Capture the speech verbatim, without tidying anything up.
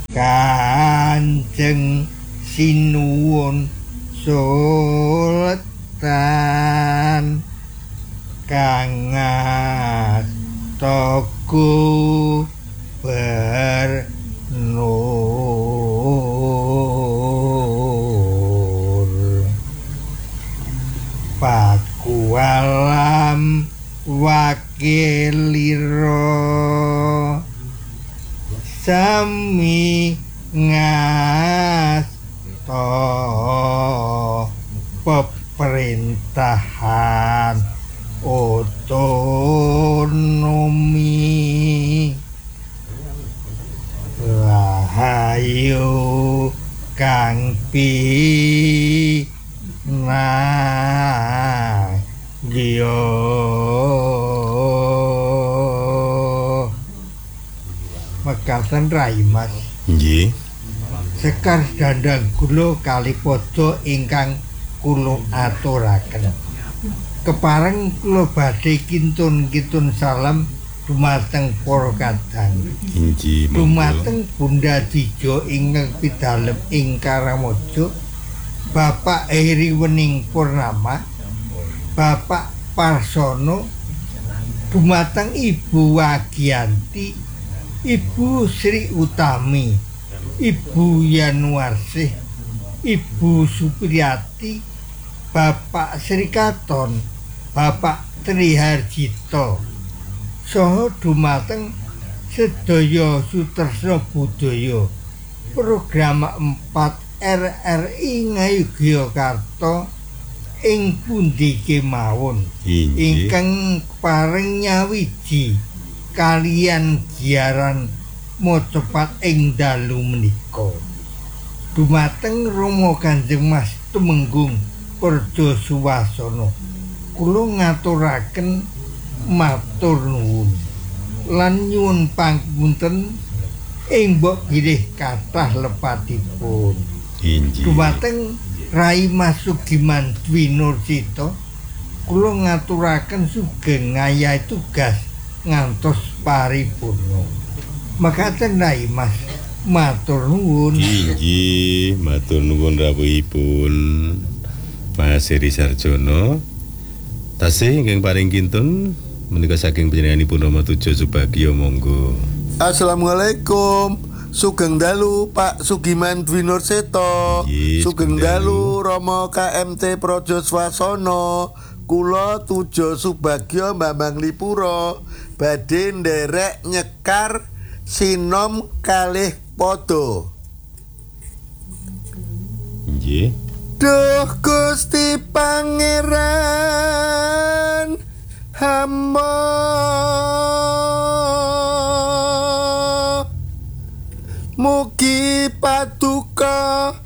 Kanjeng Sinuwun Sultan kang Togo Bernur Pakualam wakiliro sami ngasto pemerintahan otonomi rahayu kang pinagya mekaten rai Mas nggih sekar dandang kula kalipada ingkang kula aturaken kepareng kula badhe kintun-kintun salam dumateng para kadang inggih dumateng Bunda Dijo ingkang pidalem ing Karamojo Bapak Heri Wening Purnama Bapak Parsono dumateng Ibu Wagianti Ibu Sri Utami Ibu Yanuarsih Ibu Supriyati Bapak Sri Katon Bapak Triharjito saha dumateng sedaya sutresna budaya program empat R R I Ngayogyakarta ing pundi kemawon ingkang paring nyawiji kalian giaran mocepat ing dalu menika dumateng Rama Kanjeng Mas Tumenggung Perjo Suwasana kula ngaturaken matur nuwun lan nyuwun pangapunten ing mbok bilih kathah lepatipun dumateng Rai Mas Sugiman Dwi Nursita kula ngaturaken sugeng ngayahi tugas ngantos paripurna makaten Rai Mas matur nuwun inggih matur nuwun rawuhipun Mas Heri Sarjono tasih ingkang paring kintun menika saking panjenenganipun Rama Tujo Subagio monggo. Assalamualaikum. Sugeng dalu Pak Sugiman Dwi Nurseta. Sugeng dalu Rama K M T Praja Swasana. Kula Tujo Subagio Bambang Lipura badhe nderek nyekar sinom kalih pada. Nggih. Duh Gusti Pangeran hamba mugi paduka